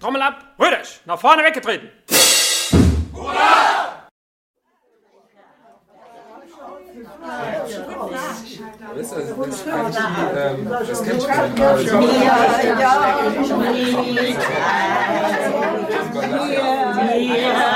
Trommel ab, Rüdisch, nach vorne weggetreten. Hurra! Das ist eigentlich das kennt ich